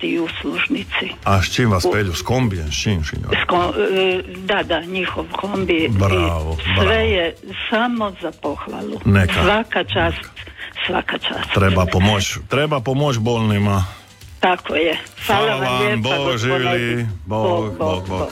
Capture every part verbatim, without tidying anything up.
ti uslužnici. A s čim vas pelju? S kombijem? S čim? S kom, da, da, njihov kombi. Bravo, i sve bravo. je samo za pohvalu. Neka. Svaka čast, Neka. svaka čast. Treba pomoć, treba pomoć bolnima. Tako je. Hvala, Hvala vam, lijepa, Bog gospodine. živjeli. Bog, Bog, Bog. Bog.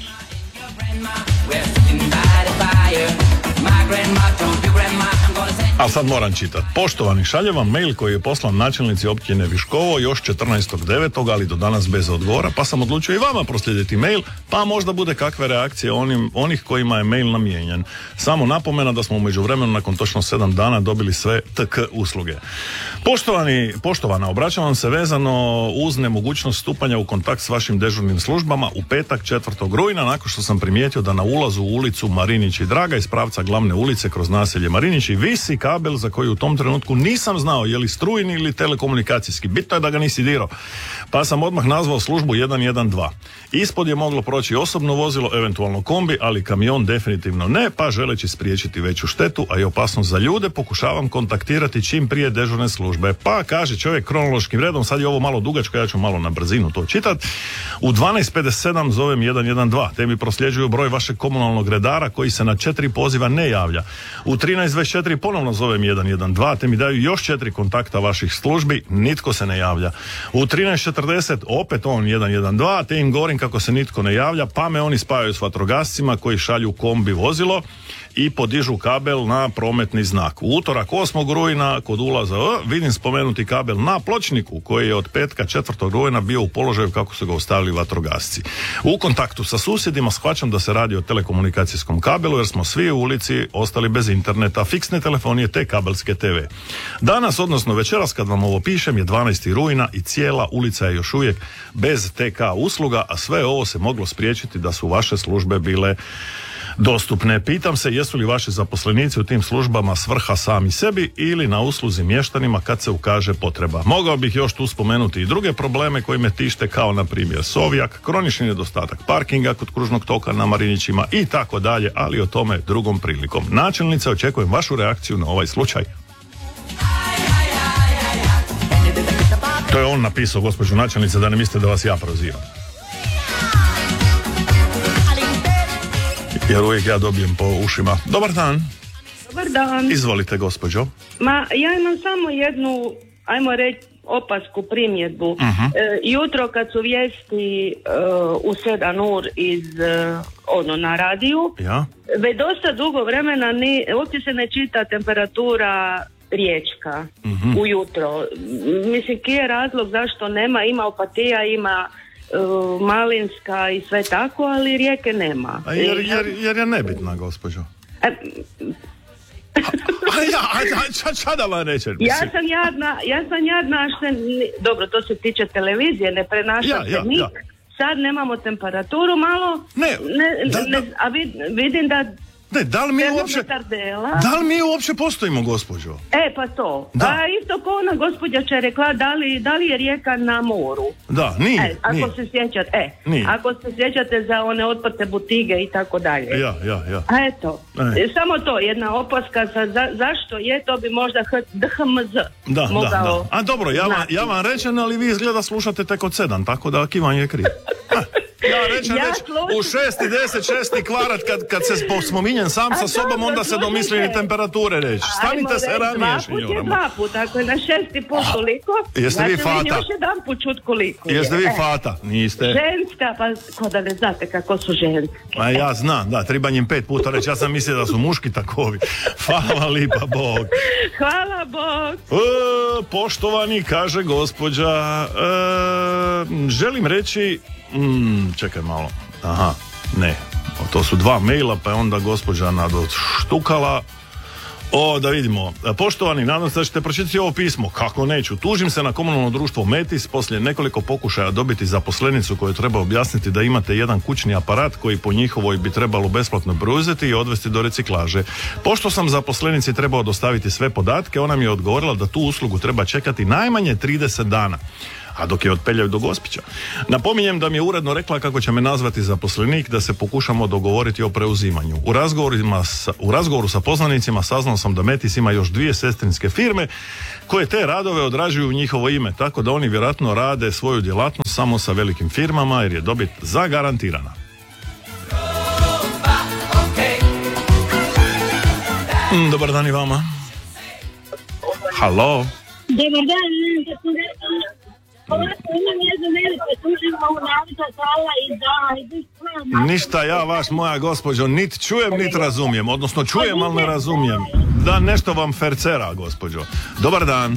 A sad moram čitati. Poštovani, šaljem vam mail koji je poslan načelnici općine Viškovo još četrnaestog devetog ali do danas bez odgovora, pa sam odlučio i vama proslijediti mail, pa možda bude kakve reakcije onim, onih kojima je mail namijenjen. Samo napomena da smo u međuvremenu nakon točno sedam dana dobili sve T K usluge. Poštovani, poštovana, obraćam vam se vezano uz nemogućnost stupanja u kontakt s vašim dežurnim službama u petak četvrtog rujna, nakon što sam primijetio da na ulazu u ulicu Marinić i Draga iz pravca glavne ulice kroz naselje Marinići visi kabel za koji u tom trenutku nisam znao je li strujni ili telekomunikacijski. Bitno je da ga nisi dirao. Pa sam odmah nazvao službu jedan jedan dva. Ispod je moglo proći osobno vozilo, eventualno kombi, ali kamion definitivno ne, pa želeći spriječiti veću štetu, a i opasnost za ljude, pokušavam kontaktirati čim prije dežurne službe. Pa kaže čovjek kronološkim redom, sad je ovo malo dugačko, ja ću malo na brzinu to čitat. U dvanaest pedeset sedam zovem jedan jedan dva, te mi prosljeđuju broj vašeg komunalnog redara koji se na četiri poziva ne javlja. U trinaest dvadeset četiri ponovno zovem jedan jedan dva, te mi daju još četiri kontakta vaših službi, nitko se ne javlja. U trinaest četrdeset opet on jedan jedan dva, te im govorim kako se nitko ne javlja, pa me oni spajaju s vatrogascima koji šalju kombi vozilo i podižu kabel na prometni znak. U utorak osmog rujna kod ulaza vidim spomenuti kabel na pločniku koji je od petka četvrtog rujna bio u položaju kako su ga ostavili vatrogasci. U kontaktu sa susjedima shvaćam da se radi o telekomunikacijskom kabelu jer smo svi u ulici ostali bez interneta, fiksne telefonije te kabelske te ve. Danas, odnosno večeras kad vam ovo pišem, je dvanaesti rujna i cijela ulica je još uvijek bez te ka usluga, a sve ovo se moglo spriječiti da su vaše službe bile dostupne. Pitam se jesu li vaši zaposlenici u tim službama svrha sami sebi ili na usluzi mještanima kad se ukaže potreba. Mogao bih još tu spomenuti i druge probleme koji me tište, kao na primjer Sovjak, kronični nedostatak parkinga kod kružnog toka na Marinićima i tako dalje, ali o tome drugom prilikom. Načelnice, očekujem vašu reakciju na ovaj slučaj. To je on napisao, gospođo načelnice, da ne mislite da vas ja prozivam. Jer uvijek ja dobijem po ušima. Dobar dan. Dobar dan. Izvolite, gospođo. Ma, ja imam samo jednu, ajmo reći, opasku primjedbu. Uh-huh. E, jutro kad su vijesti e, u sedam ur iz, e, ono, na radiju, ja? Već dosta dugo vremena ni, uopće se ne čita temperatura riječka uh-huh. ujutro. Mislim, kje je razlog zašto nema, ima Opatija, ima Uh, Malinska i sve tako, ali rijeke nema. A jer, jer, jer je nebitna, gospođo. A, a ja, a, a ča, ča da vam reći? ja sam jadna, ja sam jadna, što ni, dobro, to se tiče televizije, ne prenaša ja, se ja, nik. ja. Sad nemamo temperaturu, malo, ne, ne, da, ne da. a vid, vidim da Ne, da li mi uopće, da li mi uopće postojimo, gospođo? E, pa to. Da. A isto ko ona gospođa će rekla, da li, da li je rijeka na moru? Da, nije. E, ako nije. se sjećate, e, Nije. ako se sjećate za one otprte butige i tako dalje. Ja, ja, ja. A eto, e. samo to, jedna opaska sa za, zašto je, to bi možda D H M Z da, mogao. Da, da. A dobro, ja vam, ja vam rečem, ali vi izgleda slušate tek od sedam, tako da Kivan je kriv. Ja rečem ja već slušam. u šest i deset, šesti kvarat kad, kad se spominjem sam sa sobom, dobro, onda se domislim i temperature reći. Stanite se ranije, šinjorama. Dva put je dva put, ako je na šesti put toliko, jeste ja vi ću fata? još jedan put čut koliko je. Jeste vi e. fata? Niste. Ženska, pa ko da ne znate kako su ženske. A ja znam, da, tribanj im pet puta reći, ja sam mislio da su muški takovi. Hvala lipa, Bog. Hvala, Bog. E, poštovani, kaže gospođa, e, želim reći, mm, čekaj malo, aha, ne, o, to su dva maila, pa je onda gospođa nadoštukala. O, da vidimo. Poštovani, nadam se da ćete pročitati ovo pismo. Kako neću? Tužim se na komunalno društvo Metis poslije nekoliko pokušaja dobiti zaposlenicu koju treba objasniti da imate jedan kućni aparat koji po njihovoj bi trebalo besplatno preuzeti i odvesti do reciklaže. Pošto sam zaposlenici trebao dostaviti sve podatke, ona mi je odgovorila da tu uslugu treba čekati najmanje trideset dana. a dok je otpeljaju do Gospića. Napominjem da mi je uredno rekla kako će me nazvati zaposlenik da se pokušamo dogovoriti o preuzimanju. U, razgovorima sa, u razgovoru sa poznanicima saznao sam da Metis ima još dvije sestrinske firme koje te radove odrađuju u njihovo ime, tako da oni vjerojatno rade svoju djelatnost samo sa velikim firmama jer je dobit zagarantirana. Mm, dobar dan i vama. Halo. Dobar dan, ovako imam jednu veliku tužimo u nauta sala i da... Ništa ja vas, moja gospođo, nit čujem, nit razumijem, odnosno čujem, ali ne razumijem. Da nešto vam fercera, gospođo. Dobar dan.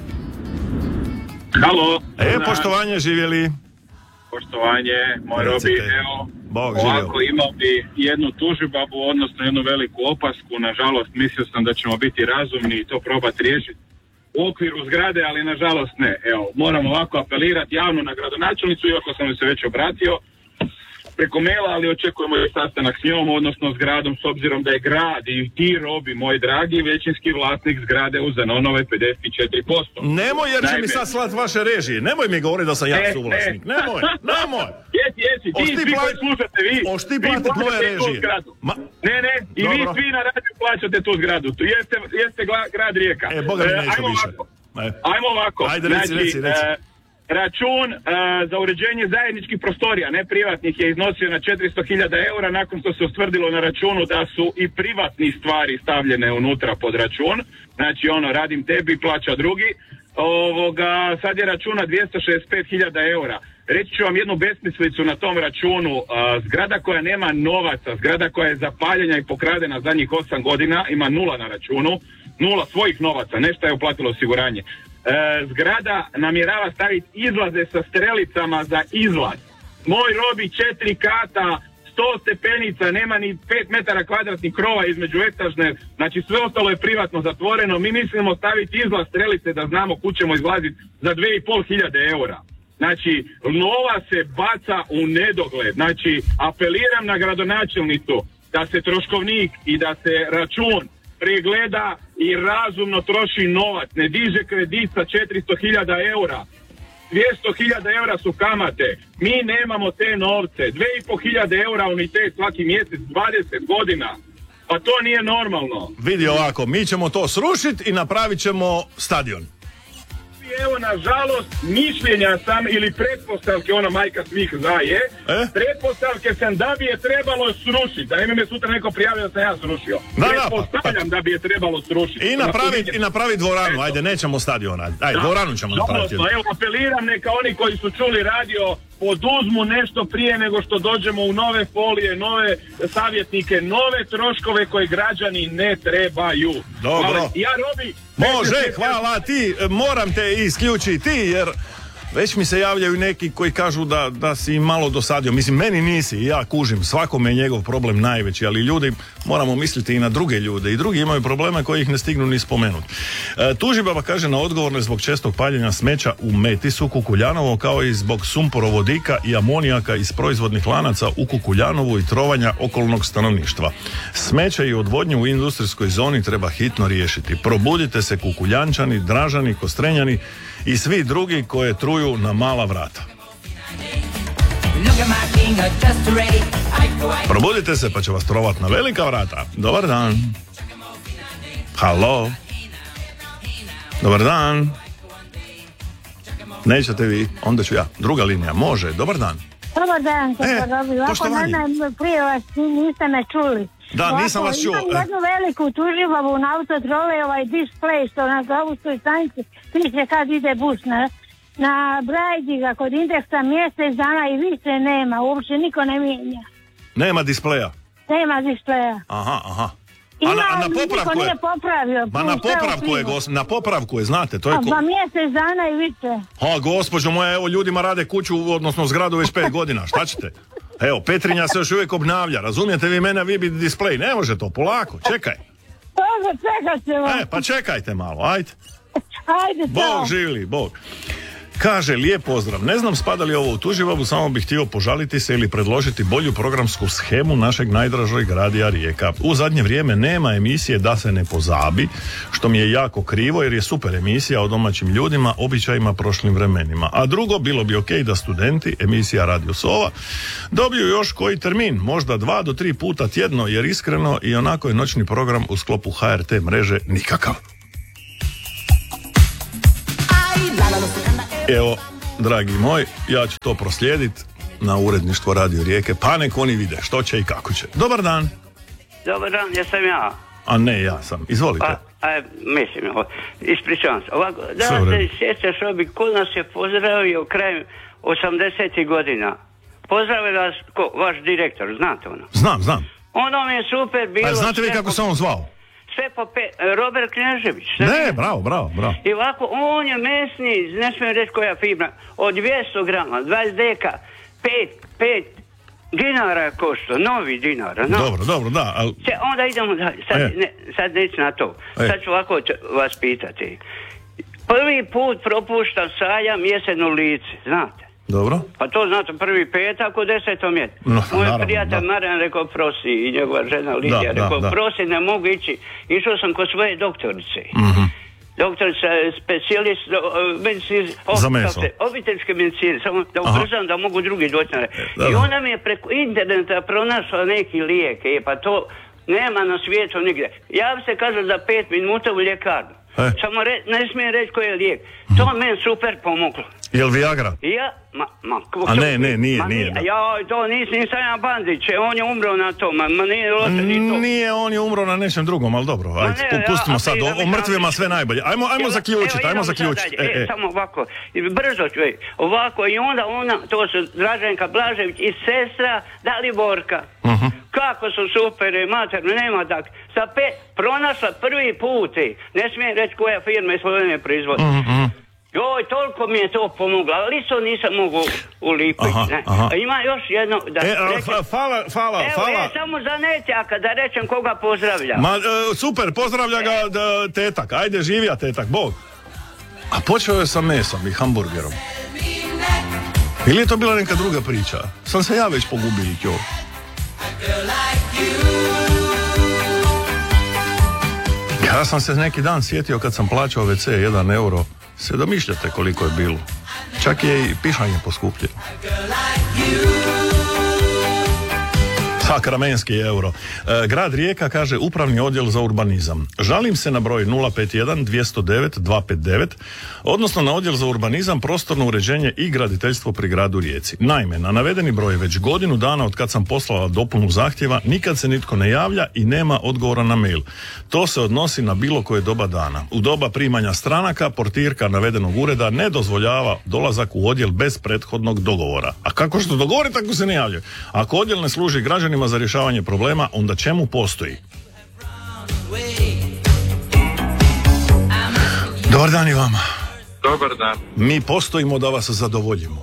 Halo. E, poštovanje, živjeli. Poštovanje, moj Robi, evo, Bog ovako imao bi jednu tužibabu, odnosno jednu veliku opasku, nažalost mislio sam da ćemo biti razumni i to probati riješiti u okviru zgrade, ali nažalost ne. Evo, moram ovako apelirati javno na gradonačelnicu, iako sam se već obratio preko maila, ali očekujemo i sastanak s njom, odnosno s gradom, s obzirom da je grad i ti, Robi, moj dragi, većinski vlasnik zgrade u Zanonove pedeset četiri posto. Nemoj, jer će Naime, mi sad slat vaše režije. Nemoj mi govoriti da sam ja Ne, suvlasnik. ne. Nemoj, nemoj. Jesi, jesi, Oš ti, ti vi pla- koji slušate, vi. oš ti vi platit plaćate moje tu režije. zgradu. Ma- Ne, ne, i vi Dobro. svi na radiju plaćate tu zgradu. Tu jeste, jeste gla- grad Rijeka. E, Boga mi E, neću ajmo više. ovako. E. Ajmo ovako. Ajde, reci, znači, reci, reci. e, račun e, za uređenje zajedničkih prostorija, ne privatnih, je iznosio na četiristo hiljada eura nakon što se ustvrdilo na računu da su i privatni stvari stavljene unutra pod račun. Znači ono, radim tebi, plaća drugi. Ovoga, sad je računa dvjesto šezdeset pet hiljada eura. Reći ću vam jednu besmislicu na tom računu. A, zgrada koja nema novaca, zgrada koja je zapaljena i pokradena zadnjih osam godina, ima nula na računu, nula svojih novaca, nešto je uplatilo osiguranje. E, zgrada namjerava staviti izlaze sa strelicama za izlaz. Moj Robi četiri kata, sto stepenica, nema ni pet metara kvadratnih krova između etažne, znači sve ostalo je privatno zatvoreno. Mi mislimo staviti izlaz strelice da znamo kud ćemo izlaziti za dvije i pol hiljade eura. Znači, nova se baca u nedogled. Znači, apeliram na gradonačelnicu da se troškovnik i da se račun pregleda i razumno troši novac. Ne diže kredit sa četiristo hiljada eura. dvjesto hiljada eura su kamate. Mi nemamo te novce. dvije i pol hiljade eura unitet svaki mjesec, dvadeset godina. Pa to nije normalno. Vidi ovako, mi ćemo to srušiti i napravit ćemo stadion. Evo, nažalost, mišljenja sam ili pretpostavke, ono majka svih zna je, E? pretpostavke sam da bi je trebalo srušiti. Da ne mi me sutra neko prijavio da sam ja srušio. Da, da, Pretpostavljam pa- da bi je trebalo srušiti. I napravi, i napravi dvoranu, Eto. ajde, nećemo stadion, ajde, ajde, dvoranu ćemo napraviti. Žalosno, evo, apeliram neka oni koji su čuli radio poduzmu nešto prije nego što dođemo u nove folije, nove savjetnike, nove troškove koje građani ne trebaju. Dobro. Hvala. Ja, Robi... Može, hvala ti, moram te isključiti jer već mi se javljaju neki koji kažu da, da si im malo dosadio. Mislim, meni nisi, ja kužim, svakome je njegov problem najveći, ali ljudi moramo misliti i na druge ljude i drugi imaju problema koji ih ne stignu ni spomenuti. E, tužibaba kaže na odgovorne zbog čestog paljenja smeća u Metisu, Kukuljanovo, kao i zbog sumporovodika i amonijaka iz proizvodnih lanaca u Kukuljanovu i trovanja okolnog stanovništva. Smeće i odvodnje u industrijskoj zoni treba hitno riješiti. Probudite se Kukuljančani, Dražani, Kostrenjani i svi drugi koje truju na mala vrata. Probudite se pa će vas trovat na velika vrata. Dobar dan. Halo. Dobar dan. Nećete vi, onda ću ja. Druga linija, može. Dobar dan. Dobar dan, E, kako Robi. Ovako, poštovanje. ne znam, prije vas niste me čuli. Da, Ovako, nisam vas čuo. Imam E. jednu veliku tužibavu na autotrole, ovaj display što na autobuskoj stanici piše kad ide bus na, na Brajdi ga kod indeksa mjesec dana i više nema, uopće niko ne mijenja. Nema displeja. Nema displeja. Aha, aha. Ima, A na, a na ali niko popravku je. nije popravio. Ma na Sve u popravku je, krivo. gos, na popravku je, znate, to je A ko... pa mjesec dana i više. A, gospođo moja, evo ljudima rade kuću, odnosno zgradu već pet godina, šta ćete? Evo, Petrinja se još uvijek obnavlja, razumijete vi mene, vi bi display, ne može to, polako, čekaj. Dobro, čekat ćemo. E, pa čekajte malo, ajde. Ajde, čao. Bog živli, Bog. Kaže, lijep pozdrav. Ne znam spada li ovo u Tužibabu, samo bih htio požaliti se ili predložiti bolju programsku shemu našeg najdražeg radija Rijeka. U zadnje vrijeme nema emisije Da se ne pozabi, što mi je jako krivo jer je super emisija o domaćim ljudima, običajima, prošlim vremenima. A drugo, bilo bi ok da studenti, emisija Radio Sova, dobiju još koji termin, možda dva do tri puta tjedno, jer iskreno i onako je noćni program u sklopu H R T mreže nikakav. Evo, dragi moj, ja ću to proslijediti na uredništvo Radio Rijeke, pa nek oni vide što će i kako će. Dobar dan. Dobar dan, jesam ja. A ne, ja sam. Izvolite. A, a mislim, ovo, ispričavam se. Ovako, da se sjećaš, Robi, ko nas je pozdravio krajem osamdesetih godina? Pozdravio vas, ko, vaš direktor, znate ono? Znam, znam. Ono mi je super bilo... A znate vi kako se on zvao? Sve po pe... Robert Knežević. Ne, bravo, bravo, bravo. I ovako, on je mesni, ne smijem reći koja fibra, od dvjesto grama, dvadeset deka, pet dinara je košta, novi dinara. No. Dobro, dobro, da. Ali... Se, onda idemo dalje, sad, e. ne, sad neću na to. E. Sad ću ovako vas pitati. Prvi put propuštam sajam jesen u Lici, znate? Dobro. Pa to znate, prvi petak u desetom mjesecu. No, Moj naravno, prijatelj da. Marijan rekao prosi i njegova žena Lidija da, rekao da, da. prosi, ne mogu ići. Išao sam kod svoje doktorice. Mm-hmm. Doktorica je specijalist uh, medicine, za meso. obiteljske medicine, samo da ubrzam da mogu drugi doći na red. I ona mi je preko interneta pronašla neki lijek, e, pa to nema na svijetu nigdje. Ja se kaže za pet minuta u ljekarnu. E. Samo re, ne smijem reći koji je lijek. To mm. meni super pomoglo. Je li Viagra? Ja, ma, ma, a ne, ne, nije, ma, nije. Da. Ja, to nisam, nisam ja Bandić, on je umro na to, ma, ma nije loše ni to. Nije, on je umro na nečem drugom, ali dobro, ajde, ne, pustimo ja, sad, o, o mrtvima sve najbolje. Ajmo, ajmo zaključiti, ajmo zaključiti. E, e, e. Samo ovako, brzo ću, ovako, i onda ona, to su Draženka Blažević i sestra Daliborka. Uh-huh. Kako su super, materno, nema tak. Sa pet, pronašla prvi put, ne smijem reći koja firma je Slovenije proizvodi. Uh-huh. Joj, toliko mi je to pomoglo, ali isto nisam mogu ulipiti. Ima još jedno... Da e, a, rečem, hvala, hvala, evo, hvala. E, samo za netjaka, da rečem koga pozdravlja. Ma, e, super, pozdravlja ga e. da, tetak. Ajde, živija tetak, Bog. A počeo je sa mesom i hamburgerom. Ili je to bila neka druga priča? Sam se ja već pogubio i tjo. Ja sam se neki dan sjetio kad sam plaćao ve ce jedan euro. Se domišljate koliko je bilo. Čak je i pišanje poskupljeno. Sakramenski euro. E, grad Rijeka kaže upravni odjel za urbanizam. Žalim se na broj nula pet jedan dvjesto devet dvjesto pedeset devet, odnosno na odjel za urbanizam, prostorno uređenje i graditeljstvo pri gradu Rijeci. Naime, na navedeni broj već godinu dana od kad sam poslala dopunu zahtjeva, nikad se nitko ne javlja i nema odgovora na mail. To se odnosi na bilo koje doba dana. U doba primanja stranaka, portirka navedenog ureda ne dozvoljava dolazak u odjel bez prethodnog dogovora. A kako što dogovori, tako se ne javljaju. Ako odjel ne služi građanima za rješavanje problema, onda čemu postoji? Dobar dan i vama. Dobar dan. Mi postojimo da vas zadovoljimo.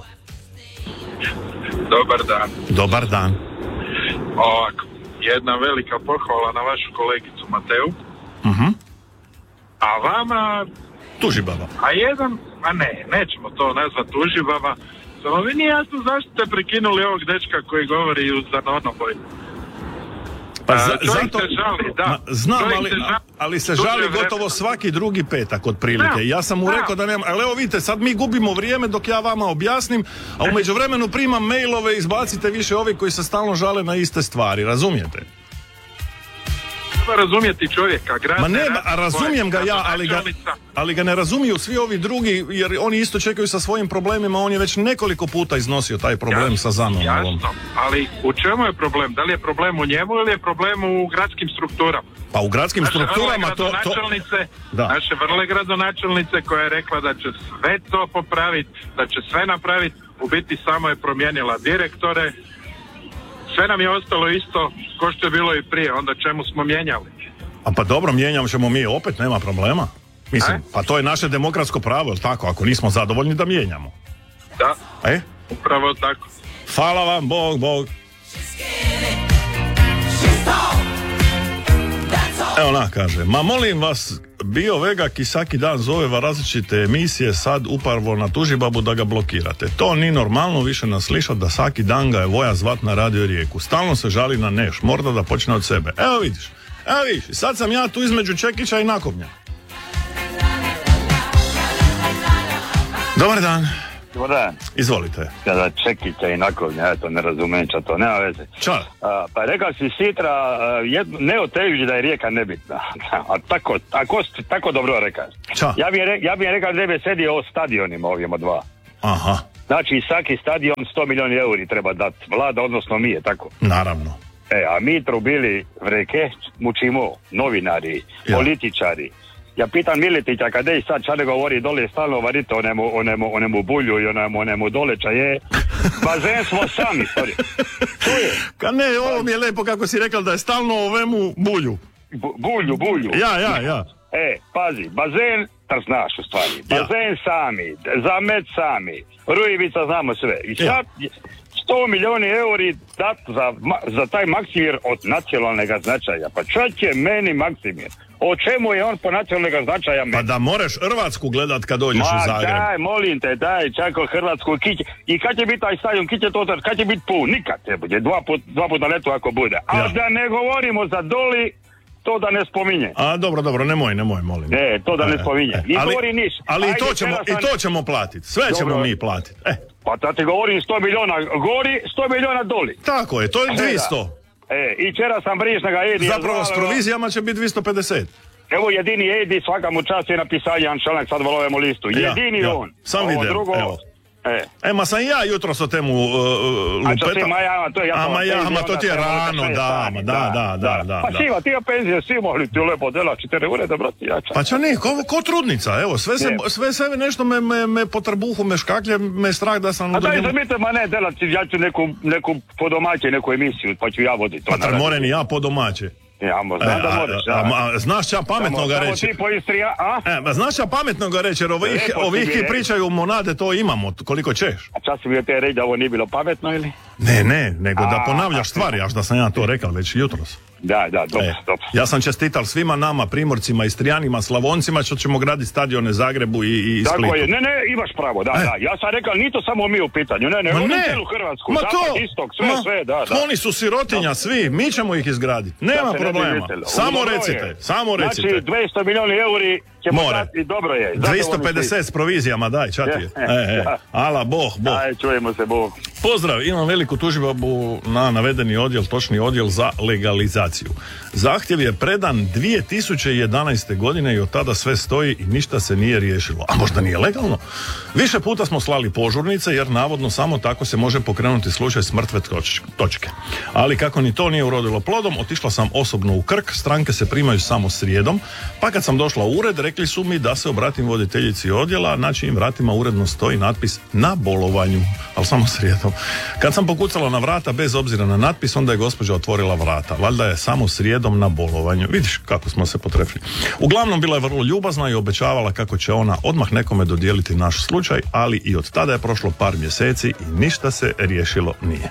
Dobar dan. Dobar dan. Ovako, jedna velika pohvala na vašu kolegicu Mateu. Uh-huh. A vama... Tužibaba. A jedan, a ne, nećemo to nazvati tužibaba. Samo vi nije jasno zašto ste prekinuli ovog dečka koji govori za nonoboj. Pa za, zato, se žali, da. Ma, znam, ali, se žali, ali se žali gotovo svaki drugi petak otprilike. Da. Ja sam mu da. rekao da nema, ali evo vidite, sad mi gubimo vrijeme dok ja vama objasnim, a u međuvremenu primam mailove, izbacite više ovi koji se stalno žale na iste stvari, razumijete? Treba razumijeti čovjeka, grad. Ma ne, a razumijem ga ja, ali ga, ali ga ne razumiju svi ovi drugi, jer oni isto čekaju sa svojim problemima, on je već nekoliko puta iznosio taj problem jasno, sa Zanom. Jasno, ali u čemu je problem? Da li je problem u njemu ili je problem u gradskim strukturama? Pa u gradskim naše strukturama to... to... Da. Naše vrle gradonačelnice koja je rekla da će sve to popraviti, da će sve napraviti, u biti samo je promijenila direktore. Sve nam je ostalo isto ko što je bilo i prije, onda čemu smo mijenjali? A pa dobro, mijenjamo ćemo mi opet, nema problema. Mislim, e? pa to je naše demokratsko pravo, jel tako? Ako nismo zadovoljni da mijenjamo. Da, e? upravo tako. Hvala vam, Bog, Bog. Evo ona kaže, ma molim vas, bio Vega ki svaki dan zove različite emisije, sad upravo na tužibabu da ga blokirate. To ni normalno više nas slišat da svaki dan ga je voja zvat na Radio Rijeku. Stalno se žali na neš, morda da počne od sebe. Evo vidiš, evo vidiš, sad sam ja tu između Čekića i Nakovnja. Dobar dan. Dobar dan. Izvolite. Kada Čekića i Nakovnja, ja to ne razumijem, ča to nema veze. Ča? A, pa rekao si Sitra, jedno, ne oteži da je Rijeka nebitna. A tako, tako, tako dobro rekao. Ča? Ja bih re, ja bi rekao da ne bi sedio o stadionima ovima dva. Aha. Znači svaki stadion sto milijuna euri treba dati vlada, odnosno mi je tako. Naravno. E, a mi trubili v reke, mučimo novinari, ja. Političari. Ja pitam Miletića kada je sad čane govori dole stalno varite onemu, onemu, onemu bulju i onemu, onemu dole čaje. Bazen smo sami, sorry. Čuje? Ka ne, ovo mi je lepo kako si rekao da je stalno ovemu bulju. Bu, bulju, bulju. Ja, ja, ja. E, pazi, bazen, to znaš u stvari. Bazen ja. Sami, zamet sami, Rujevica znamo sve. I sad ja. sto milijuni euri dat za, za taj Maksimir od nacionalnog značaja. Pa čak je meni Maksimir. O čemu je on po nacionalnog značaja meni? Pa da moraš Hrvatsku gledat kad dođeš Ma, u Zagreb. Ma daj, molim te, daj, čako Hrvatsku. Kić, I kad će biti taj stadion, kić je to, kad će biti pun? Nikad te bude, dva put, dva put na letu ako bude. A ja. Da ne govorimo za Doli, to da ne spominje. A dobro, dobro, nemoj, nemoj, molim. Ne, to da ne spominje. E, e. Ali, govori niš. ali Ajde, i, to ćemo, sam... i to ćemo platiti. Sve dobro. Ćemo mi platiti. E. Pa da ti govorim sto milijuna gori, sto milijuna doli. Tako je, to je dvjesto. E, i čera sam brižnega Edi. Zapravo s provizijama će biti dvjesto pedeset. Evo jedini Edi, svaka mu čast je napisao jedan članak, sad volovemo listu. Jedini ja, ja. on. Sam vidim, drugo, evo. E. e, ma sam ja jutro sa temu uh, lupeta. A to ti Maja, to je ja. A Maja, ma to ti je rano, da, da, da, da, da. Pa siva, ti je penzija, svi mogli ti lepo dela, četiri ureda, brati, ja čas. Pa ča ne, ko, ko trudnica, evo, sve se, sve sebe nešto me, me, me po trbuhu, me škaklje, me strah da sam... A daj, zamite, ma ne, delati, ja ću neku, neku po domaće, neku emisiju, pa ću ja voditi to. Pa tar more ni ja po domaće. Ja, mo, znam e, da moraš, a, a, a, znaš ča pametno ga reći. Samo ti po Istrija, a? E, ba, znaš ča pametno ga reći, jer ovih, ovih ki pričaju monade, to imamo, koliko ćeš. A čas mi je te reći da ovo nije bilo pametno, ili? Ne, ne, nego a, da ponavljaš stvari, až da sam ja to rekao već jutros. Da, da, dobro, e, dobro. Ja sam čestital svima nama, Primorcima, Istrijanima, Slavoncima, što ćemo graditi stadione Zagrebu i, i Splitu. Tako je, ne, ne, imaš pravo, da, e. da. Ja sam rekao, nije to samo mi u pitanju, ne, ne, ma ne, ne. Cijelu Hrvatsku, ma zapad, to, istok, sve, ma, sve, da, da. Oni su sirotinja, da. Svi, mi ćemo ih izgraditi, nema da problema. Ne samo dobro recite, je. Samo recite. Znači, dvjesto milijuna euri ćemo dati, dobro je. dvjesto pedeset s provizijama, daj, čati je. E, e, ala, boh, boh. Aj, čujemo se, boh. Pozdrav, imam veliku tužbu na navedeni odjel, točni odjel za legalizaciju. Zahtjev je predan dvije tisuće jedanaeste. godine i od tada sve stoji i ništa se nije riješilo. A možda nije legalno? Više puta smo slali požurnice jer navodno samo tako se može pokrenuti slučaj s mrtve točke. Ali kako ni to nije urodilo plodom, otišla sam osobno u Krk, stranke se primaju samo srijedom, pa kad sam došla u ured, rekli su mi da se obratim voditeljici odjela, na čijim vratima uredno stoji natpis na bolovanju, ali samo srijedom. Kad sam pokucala na vrata bez obzira na natpis, onda je gospođa otvorila vrata. Valjda je samo srijedom na bolovanju. Vidiš kako smo se potrefili. Uglavnom bila je vrlo ljubazna i obećavala kako će ona odmah nekome dodijeliti naš slučaj, ali i od tada je prošlo par mjeseci i ništa se riješilo nije.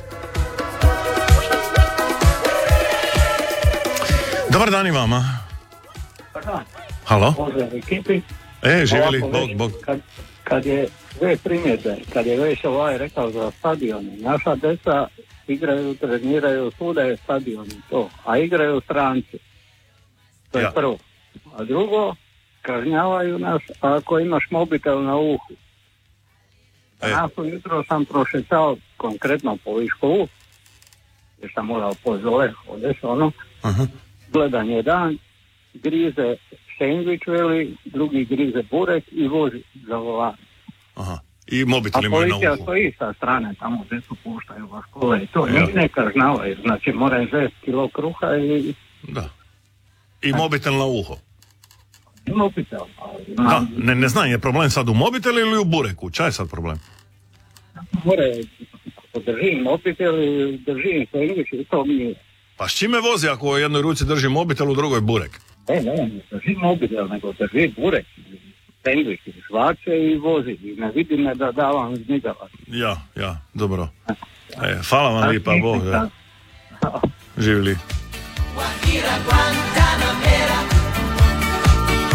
Dobar dan i vama. Halo? Pozdrav ekipi. E, živjeli, bog, bog. Kad, kad je dve primjedbe, kad je već ovaj rekao za stadione, naša deca igraju, treniraju, svuda je stadion to, a igraju stranci. To je ja. Prvo. A drugo, kažnjavaju nas ako imaš mobitel na uhu. E. Ja sam jutro sam prošetao konkretno po Viškovu, jer sam morao pozove, odeš ono, uh-huh. Gledan je dan, grize sendvič veli, drugi grize burek i vozi za volan. Aha. I mobitel imaju na uhu. A policija stoji sa strane, tamo gdje su puštaju va škole i to, ja. Ne kažnjavaju, znači moraju zest kilo kruha i... Da. I mobitel na uho. I mobitel. Da, ne, ne znam, je problem sad u mobitelu ili u bureku? Čaj je sad problem? More, držim mobitel i držim sendvič i to mi je. Pa s čime vozi ako u jednoj ruci drži mobitel, u drugoj burek? Ne, ne, ne drži mobitel, nego drži burek, sendvič, žvače i vozi. I ne vidi me da davam zmigava. Ja, ja, dobro. E, hvala vam lipa, Bog. Ja. Živjeli.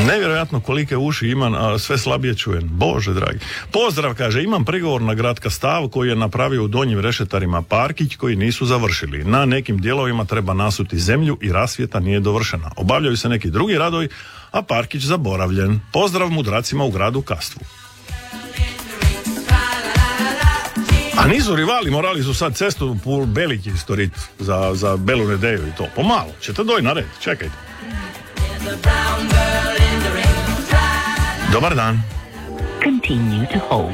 Nevjerojatno kolike uši imam, a sve slabije čujem. Bože dragi. Pozdrav, kaže, imam prigovor na grad Kastav koji je napravio u Donjim Rešetarima parkić koji nisu završili. Na nekim dijelovima treba nasuti zemlju i rasvjeta nije dovršena. Obavljaju se neki drugi radovi, a parkić zaboravljen. Pozdrav mudracima u gradu Kastvu. A nisu rivali, morali su sad cestu po Beliki istorit za, za Belu Nedeju i to. Pomalo, ćete doj na red, čekajte. Dobar dan. Continue to hold.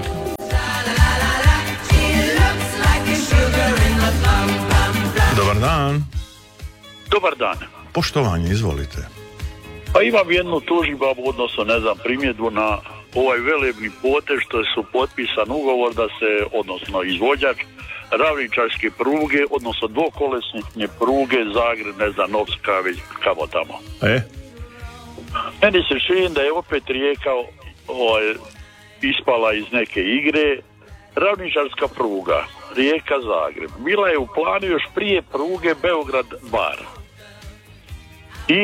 Dobar dan. Dobar dan. Poštovanje, izvolite. Pa imam jednu tužbu, odnosno ne znam, primjedbu na ovaj velebni potez što su potpisan ugovor da se, odnosno izvođač ravničarske pruge, odnosno dvokolesne pruge Zagreb, ne znam, Novska, već kamo tamo. E? Meni se čini da je opet Rijeka ovaj, ispala iz neke igre. Ravničarska pruga Rijeka Zagreb bila je u planu još prije pruge Beograd-Bar i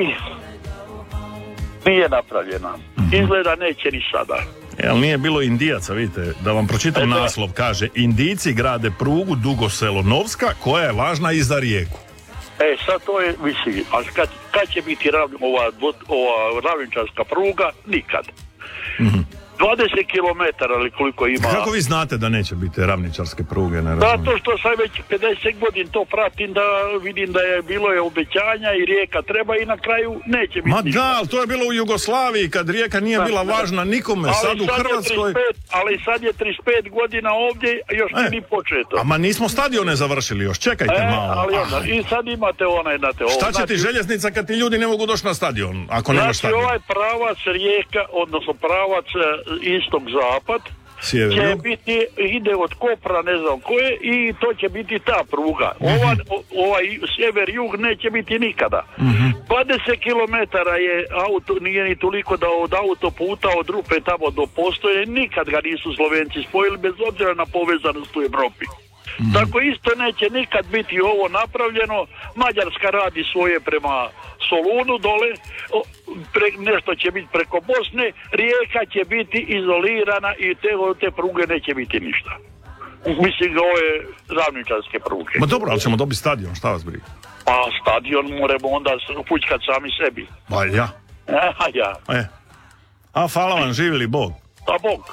nije napravljena. Izgleda neće ni sada. E, ali nije bilo Indijaca, vidite, da vam pročitam e, naslov, kaže Indijci grade prugu Dugo Selo-Novska koja je važna i za Rijeku. E, sad to je, mislim, a kad, kad će biti ravn, ova, ova ravničarska pruga? Nikad. Mm-hmm. dvadeset kilometara ili koliko ima. Kako vi znate da neće biti ravničarske pruge? Ne zato što sam već pedeset godina to pratim, da vidim da je bilo je obećanja i Rijeka treba i na kraju neće biti. Ma ništa. Da, ali to je bilo u Jugoslaviji kad Rijeka nije da, bila važna nikome. Ali sad u sad Hrvatskoj... trideset pet, ali sad je trideset pet godina ovdje, još e, ni početo. A ma nismo stadione završili još, čekajte e, malo. Ali onda, i sad imate onaj, znate, ovo. Šta će znači, ti željeznica kad ti ljudi ne mogu doći na stadion, ako znači, nemaš stadion? Znači ovaj pravac Rijeka, odnosno pravac istok-zapad, Sjever, će biti, ide od Kopra, ne znam koje, i to će biti ta pruga. Ova, ovaj sjever-jug neće biti nikada. Mm-hmm. dvadeset kilometara je auto, nije ni toliko da od autoputa od Rupe tamo do Postoje, nikad ga nisu Slovenci spojili, bez obzira na povezanost u Evropi. Mm-hmm. Tako isto neće nikad biti ovo napravljeno. Mađarska radi svoje prema Solunu dole, pre, nešto će biti preko Bosne, Rijeka će biti izolirana i te, te pruge neće biti ništa. Mislim da ovo je ravničarske pruge. Ma dobro, ali ćemo dobiti stadion, šta vas briga? Pa stadion moramo onda fućkat sami sebi. Pa ja. A ja. E. A hvala vam, živjeli Bog. A Bog.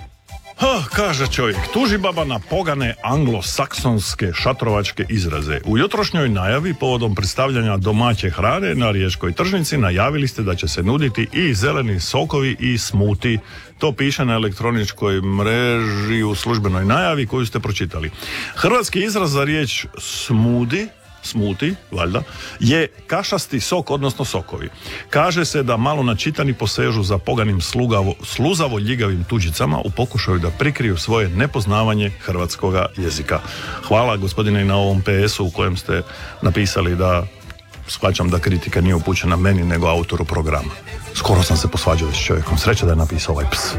Ha, kaže čovjek, tuži baba na pogane anglosaksonske šatrovačke izraze. U jutrošnjoj najavi povodom predstavljanja domaće hrane na riječkoj tržnici najavili ste da će se nuditi i zeleni sokovi i smuti. To piše na elektroničkoj mreži u službenoj najavi koju ste pročitali. Hrvatski izraz za riječ smudi, smuti, valjda, je kašasti sok, odnosno sokovi. Kaže se da malo načitani posežu za poganim slugavo, sluzavo ljigavim tuđicama u pokušaju da prikriju svoje nepoznavanje hrvatskoga jezika. Hvala gospodine i na ovom P S-u u kojem ste napisali da shvaćam da kritika nije upućena meni nego autoru programa. Skoro sam se posvađao s čovjekom. Sreća da je napisao ovaj ps.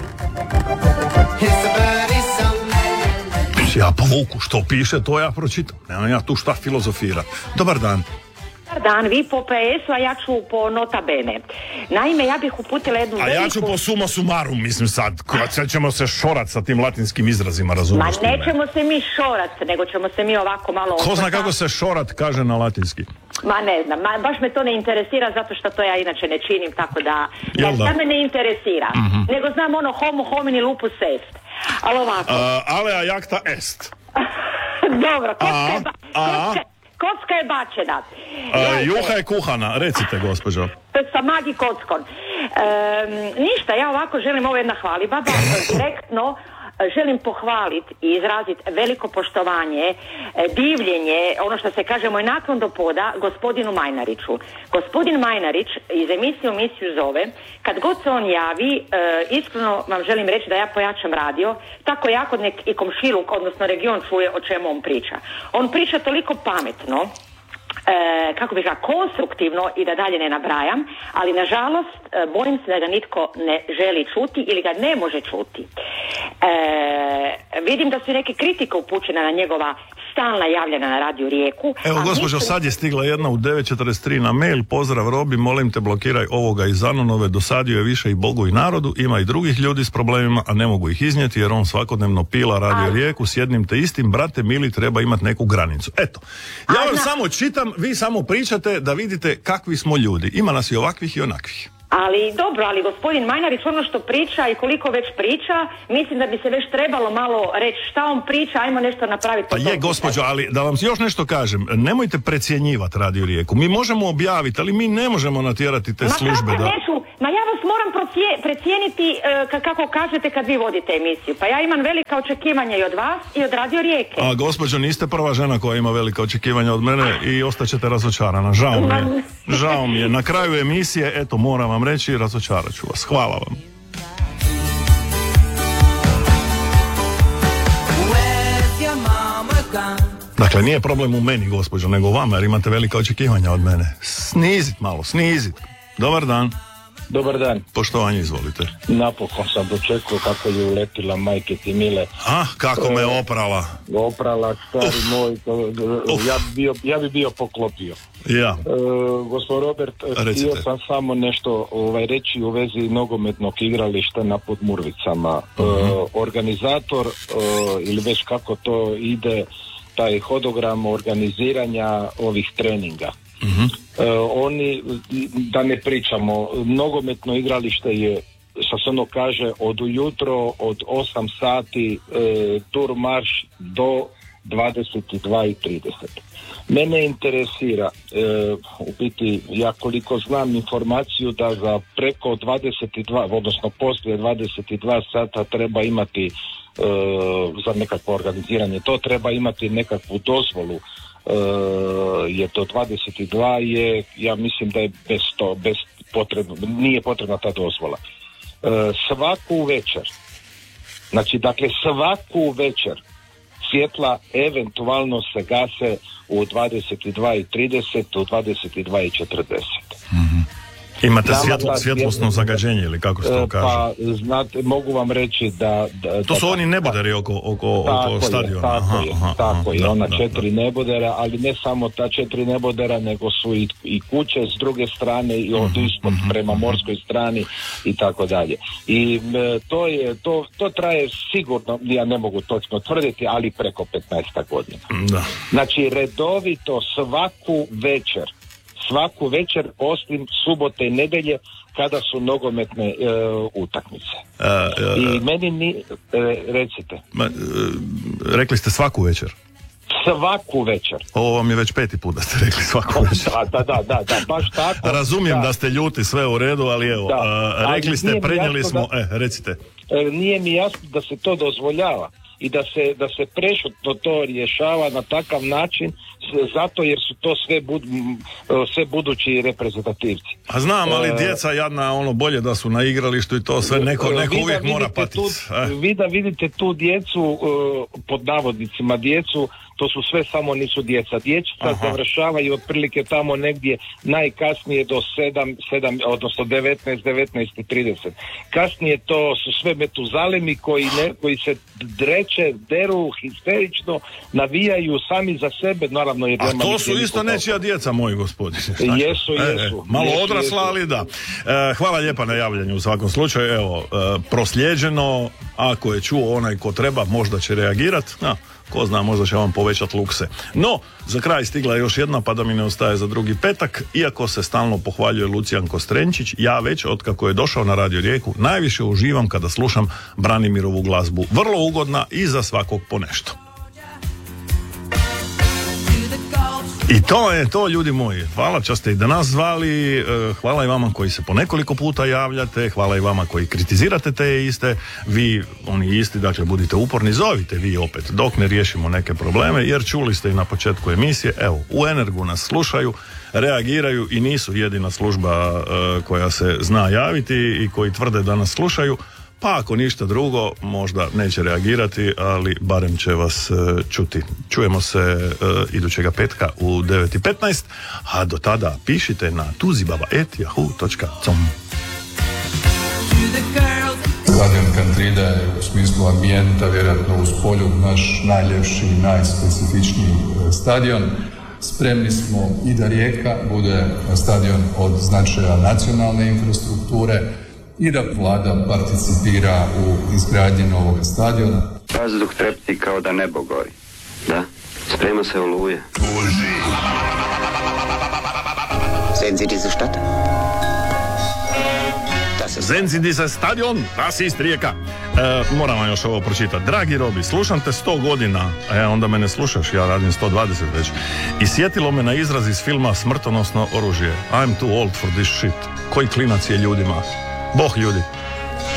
Ja povuku, što piše, to ja pročitam. Nemam ja tu šta filozofirati. Dobar dan. Dobar dan, vi po P S-u, a ja ću po nota bene. Naime, ja bih uputila jednu a veliku... ja ću po suma sumarum, mislim sad. Sad ćemo se šorat sa tim latinskim izrazima, razumiješ? Ma nećemo se mi šorat, nego ćemo se mi ovako malo... Ko zna kako se šorat kaže na latinski? Ma ne znam, ma, baš me to ne interesira zato što to ja inače ne činim, tako da... Ja, da me ne interesira, mm-hmm. nego znam ono homo homini lupus est. Ali ovako... Uh, alea jacta est. Dobro, kocka je, ba... kocka, kocka je bačena. Uh, juha je kuhana, recite gospođo. Sa magi kockom. E, ništa, ja ovako želim, ovo jedna hvalibaba, direktno želim pohvaliti i izraziti veliko poštovanje, divljenje, ono što se kaže moj naklon do poda, gospodinu Majnariću. Gospodin Majnarić iz emisije u emisiju zove, kad god se on javi, e, iskreno vam želim reći da ja pojačam radio, tako jako nek i komšiluk, odnosno region čuje o čemu on priča. On priča toliko pametno, E, kako bih ga konstruktivno i da dalje ne nabrajam, ali nažalost e, bojim se da ga nitko ne želi čuti ili ga ne može čuti. E, Vidim da su neke kritike upućene na njegova stalna javljena na Radio Rijeku. Evo, a gospođo, mislim... sad je stigla jedna u devet četrdeset tri na mail. Pozdrav Robi, molim te blokiraj ovoga iz Anonove, dosadio je više i Bogu i narodu, ima i drugih ljudi s problemima, a ne mogu ih iznijeti jer on svakodnevno pila Radio a... Rijeku s jednim te istim, brate mili, treba imati neku granicu. Eto, ja vam a, samo čitam, vi samo pričate da vidite kakvi smo ljudi. Ima nas i ovakvih i onakvih. Ali dobro, ali gospodin Majnarić ono što priča i koliko već priča, mislim da bi se već trebalo malo reći šta on priča, ajmo nešto napraviti. Pa je, gospođo, ali da vam još nešto kažem, nemojte precjenjivati Radio Rijeku. Mi možemo objaviti, ali mi ne možemo natjerati te ma službe kako da... neću? Ma ja vas moram procije, precijeniti uh, kako kažete kad vi vodite emisiju. Pa ja imam velika očekivanja i od vas i od Radio Rijeke. A gospođo, niste prva žena koja ima velika očekivanja od mene i ostaćete razočarana. Žao mi je. Žao mi je. Na kraju emisije, eto, moram vam reći, razočarat ću vas. Hvala vam. Dakle, nije problem u meni, gospođo, nego u vama, jer imate velika očekivanja od mene. Snizit malo, snizit. Dobar dan. Dobar dan. Poštovanje, izvolite. Napokon sam dočekao kako je uletila majke ti mile. A, kako me oprala. Oprala, stari uh. moj. Uh. Ja, bi bio, ja bi bio poklopio. Ja. E, gospod Robert, htio sam samo nešto ovaj, reći u vezi nogometnog igrališta na Podmurvicama. Uh-huh. E, organizator, e, ili već kako to ide, taj hodogram organiziranja ovih treninga. Uh-huh. E, oni, da ne pričamo, nogometno igralište je, što se ono kaže, od ujutro od osam sati e, tur marš do dvadeset dva i trideset. Mene interesira, e, u biti, ja koliko znam informaciju da za preko dvadeset dva, odnosno poslije dvadeset dva sata treba imati e, za nekakvo organiziranje, to treba imati nekakvu dozvolu. Uh, je to dvadeset dva je, ja mislim da je bez to, bez potrebno, nije potrebna ta dozvola. Uh, svaku večer, znači dakle svaku večer svjetla eventualno se gase u dvadeset dva i trideset, u dvadeset dva i četrdeset. Mm-hmm. Imate svjetlo, svjetlosno zagađenje ili kako se to kaže? Pa, znate, mogu vam reći da... da to su da, oni neboderi oko, oko, oko stadiona. Tako aha, je, aha, tako aha, je, da, ona da, četiri da. nebodera, ali ne samo ta četiri nebodera, nego su i, i kuće s druge strane i od ispod mm-hmm. prema morskoj strani i tako dalje. I e, to je, to, to traje sigurno, ja ne mogu točno tvrditi, ali preko petnaest godina. Da. Znači, redovito svaku večer svaku večer osim subote i nedelje kada su nogometne e, utakmice. A, a, I meni ni, e, recite. Ma, e, rekli ste svaku večer? Svaku večer. Ovo vam je već peti put da ste rekli svaku večer. Da, da, da, da, baš tako. Razumijem da. da ste ljuti, sve u redu, ali evo, da. a, rekli ste, prenijeli smo, da, e, recite. E, nije mi jasno da se to dozvoljava i da se, da se prešutno to rješava na takav način zato jer su to sve, bud, sve budući reprezentativci. A znam, ali e, djeca jadna, ono bolje da su na igralištu i to sve, neko, neko uvijek mora patiti. Eh. Vi da vidite tu djecu, pod navodnicima djecu, to su sve samo nisu djeca. Dječica završavaju otprilike tamo negdje najkasnije do sedam, sedam, odnosno devetnaest, devetnaest i trideset. Kasnije to su sve metuzalemi koji, ne, koji se dreče, deru, histerično, navijaju sami za sebe, naravno. Jer a to su isto nečija djeca, moji gospodine. Jesu, jesu. E, malo jesu, odrasla, jesu. Ali da. E, hvala lijepa na javljanju u svakom slučaju. Evo, e, proslijeđeno, ako je čuo onaj ko treba, možda će reagirati. No, ko zna, možda će vam povećati lukse. No, za kraj stigla je još jedna, pa da mi ne ostaje za drugi petak. Iako se stalno pohvaljuje Lucijan Kostrenčić, ja već, otkako je došao na Radio Rijeku, najviše uživam kada slušam Branimirovu glazbu. Vrlo ugodna i za svakog po nešto. I to je to, ljudi moji. Hvala što ste i danas zvali, hvala i vama koji se po nekoliko puta javljate, hvala i vama koji kritizirate te iste, vi, oni isti, dakle budite uporni, zovite vi opet dok ne riješimo neke probleme, jer čuli ste i na početku emisije, evo, u Energu nas slušaju, reagiraju i nisu jedina služba uh, koja se zna javiti i koji tvrde da nas slušaju. Pa ako ništa drugo, možda neće reagirati, ali barem će vas uh, čuti. Čujemo se uh, idućega petka u devet i petnaest, a do tada pišite na tuzibaba et yahoo dot com. stadion Kantrida je u smislu ambijenta vjerojatno uz polju naš najljepši i najspecifičniji stadion. Spremni smo i da Rijeka bude stadion od značaja nacionalne infrastrukture i da vlada participira u izgradnji novog stadiona. Vazduh trepti kao da nebo gori. Da, sprema se oluje. Sehen Sie diese Stadt? Sehen Sie diese Stadion? Das ist Rijeka. E, moram vam još ovo pročitati. Dragi Robi, slušam te sto godina, e, onda me ne slušaš, ja radim sto dvadeset već. I sjetilo me na izraz iz filma Smrtonosno oružje. I'm too old for this shit. Koji klinac je ljudima? Bog ljudi.